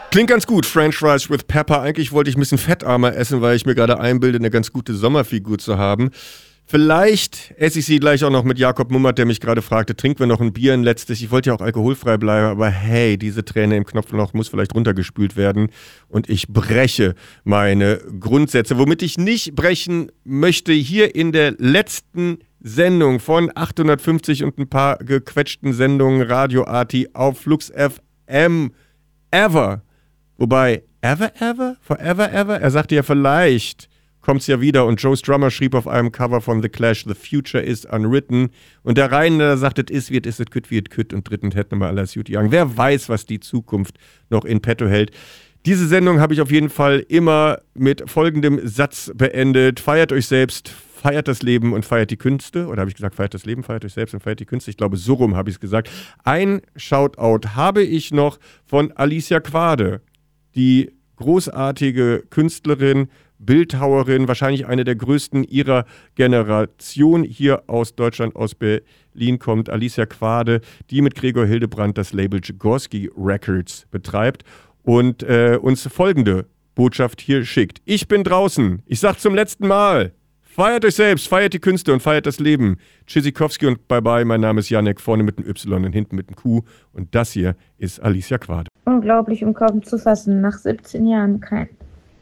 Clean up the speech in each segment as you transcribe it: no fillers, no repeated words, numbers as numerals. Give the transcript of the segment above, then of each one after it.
Klingt ganz gut, French Fries with Pepper. Eigentlich wollte ich ein bisschen fettarmer essen, weil ich mir gerade einbilde, eine ganz gute Sommerfigur zu haben. Vielleicht esse ich sie gleich auch noch mit Jakob Mummert, der mich gerade fragte, trinken wir noch ein Bier ein letztes? Ich wollte ja auch alkoholfrei bleiben, aber hey, diese Träne im Knopfloch muss vielleicht runtergespült werden und ich breche meine Grundsätze. Womit ich nicht brechen möchte, hier in der letzten Sendung von 850 und ein paar gequetschten Sendungen Radio Arti auf Flux FM ever. Wobei, ever? Forever ever? Er sagte ja vielleicht kommt's ja wieder und Joe Strummer schrieb auf einem Cover von The Clash, The Future is unwritten und der Rhein sagt, es ist, wird, es kütt, wird kütt und drittens hätten wir alles gut gegangen. Wer weiß, was die Zukunft noch in petto hält. Diese Sendung habe ich auf jeden Fall immer mit folgendem Satz beendet. Feiert euch selbst, feiert das Leben und feiert die Künste. Oder habe ich gesagt, feiert das Leben, feiert euch selbst und feiert die Künste? Ich glaube, so rum habe ich es gesagt. Ein Shoutout habe ich noch von Alicia Quade, die großartige Künstlerin, Bildhauerin, wahrscheinlich eine der größten ihrer Generation, hier aus Deutschland, aus Berlin kommt, Alicia Quade, die mit Gregor Hildebrandt das Label Jagorsky Records betreibt und uns folgende Botschaft hier schickt. Ich bin draußen. Ich sag zum letzten Mal, feiert euch selbst, feiert die Künste und feiert das Leben. Tschüssikowski und bye-bye, mein Name ist Janek, vorne mit dem Y und hinten mit dem Q und das hier ist Alicia Quade. Unglaublich, um kaum zu fassen, nach 17 Jahren kein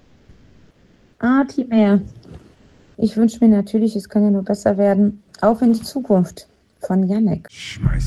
Arti mehr. Ich wünsche mir natürlich, es kann ja nur besser werden. Auf in die Zukunft von Janek. Schmeiß